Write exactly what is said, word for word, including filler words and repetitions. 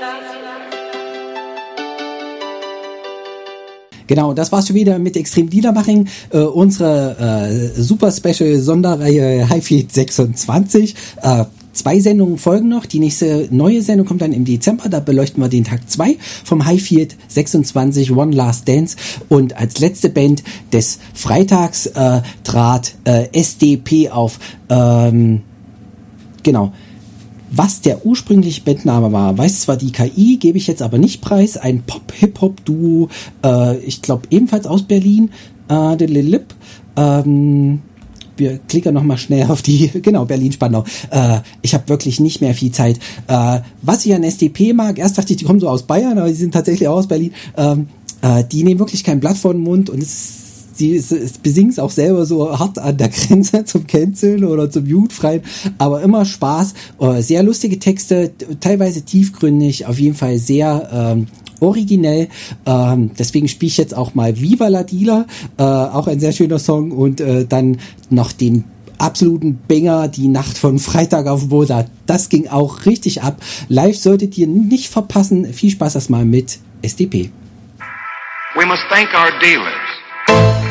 Genau, das war's schon wieder mit Extrem Liedermaching, äh, unsere äh, super Special Sonderreihe Highfield sechsundzwanzig. Äh, zwei Sendungen folgen noch. Die nächste neue Sendung kommt dann im Dezember. Da beleuchten wir den Tag zwei vom Highfield sechsundzwanzig One Last Dance. Und als letzte Band des Freitags äh, trat äh, S D P auf. Ähm, genau. Was der ursprüngliche Bandname war, weiß zwar die K I, gebe ich jetzt aber nicht preis. Ein Pop-Hip-Hop-Duo, äh, ich glaube ebenfalls aus Berlin. Äh, der Lilip. Ähm, wir klicken nochmal schnell auf die, genau, Berlin-Spandau. Äh, ich habe wirklich nicht mehr viel Zeit. Äh, was ich an S D P mag, erst dachte ich, die kommen so aus Bayern, aber die sind tatsächlich auch aus Berlin. Ähm, äh, die nehmen wirklich kein Blatt vor den Mund und es ist Sie besingt es auch selber so hart an der Grenze zum Canceln oder zum Jugendfreien, aber immer Spaß, sehr lustige Texte, teilweise tiefgründig, auf jeden Fall sehr ähm, originell, ähm, deswegen spiele ich jetzt auch mal Viva la Dealer, äh, auch ein sehr schöner Song und äh, dann noch den absoluten Banger, die Nacht von Freitag auf Montag, das ging auch richtig ab. Live solltet ihr nicht verpassen, viel Spaß erstmal mit S D P. We must thank our dealers.